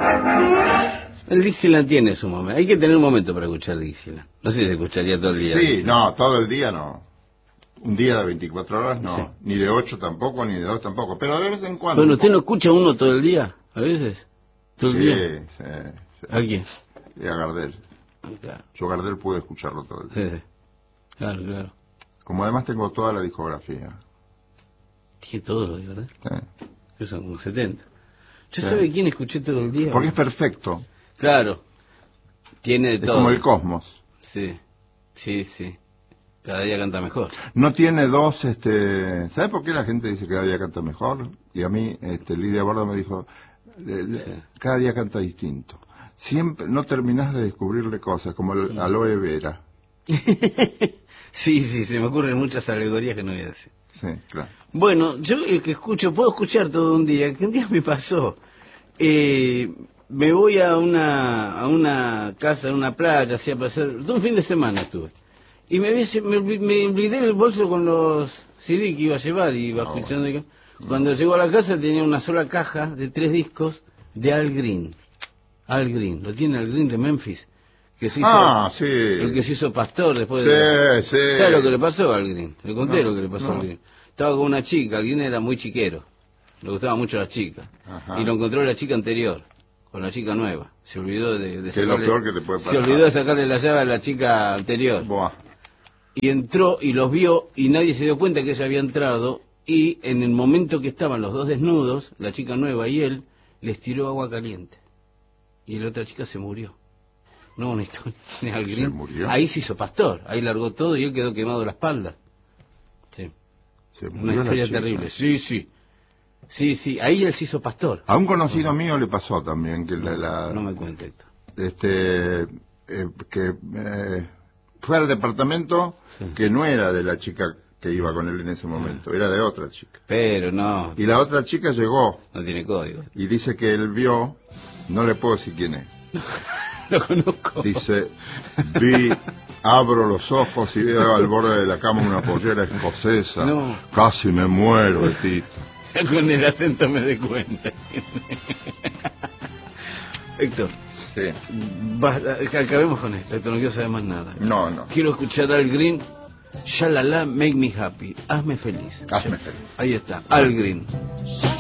El Dixieland tiene su momento. Hay que tener un momento para escuchar Dixieland. No sé si se escucharía todo el día. Sí, no, todo el día no. Un día de 24 horas no. Sí. Ni de 8 tampoco, ni de 2 tampoco. Pero de vez en cuando. Bueno, ¿usted no escucha uno todo el día? ¿A veces? ¿Todo el día? Sí. ¿A quién? Y a Gardel. Claro. Yo Gardel pude escucharlo todo el día. Sí. Claro. Como además tengo toda la discografía. Tiene todo lo de Gardel. Sí. Que son como 70. ¿Yo sabe quién escuché todo el día? Porque es perfecto. Claro. Tiene de todo. Es como el cosmos. Sí. Cada día canta mejor. No tiene dos, ¿sabe por qué la gente dice que cada día canta mejor? Y a mí, Lidia Borda me dijo, cada día canta distinto. Siempre, no terminás de descubrirle cosas, como el aloe vera. Sí, se me ocurren muchas alegorías que no voy a decir. Sí, claro. Bueno, yo el que escucho, puedo escuchar todo un día, que un día me pasó. Me voy a una casa, a una playa, así a pasar, todo un fin de semana estuve. Y me olvidé el bolso con los CD que iba a llevar y iba escuchando. Cuando llegó a la casa tenía una sola caja de 3 discos de Al Green. Al Green, lo tiene Al Green de Memphis. Que se hizo, sí. El que se hizo pastor después de... Sí. ¿Sabes lo que le pasó a Al Green? Le conté lo que le pasó a Al Green. Estaba con una chica, Al Green era muy chiquero. Le gustaba mucho a la chica. Ajá. Y lo encontró la chica anterior, con la chica nueva. Se olvidó de sacarle... es lo peor que te puede pasar. Se olvidó de sacarle la llave a la chica anterior. Buah. Y entró y los vio y nadie se dio cuenta que ella había entrado, y en el momento que estaban los dos desnudos, la chica nueva y él, les tiró agua caliente. Y la otra chica se murió. No, una historia de Al Green. ¿Se murió? Ahí se hizo pastor, ahí largó todo y él quedó quemado la espalda. Sí. ¿Se murió Una historia la chica? terrible. Sí, ahí él se hizo pastor. A un conocido mío le pasó también que No me cuente esto. Que fue al departamento que no era de la chica que iba con él en ese momento, era de otra chica. Pero no. Y la otra chica llegó. No tiene código. Y dice que él vio, no le puedo decir quién es. Lo conozco. Dice, abro los ojos y veo al borde de la cama una pollera escocesa. No. Casi me muero, Tito. Ya con el acento me doy cuenta. Héctor. Sí. Acabemos con esto, Héctor, no quiero saber más nada. No. Quiero escuchar Al Green, Shalala, Make Me Happy. Hazme feliz. Hazme feliz. Ahí está, Al Green.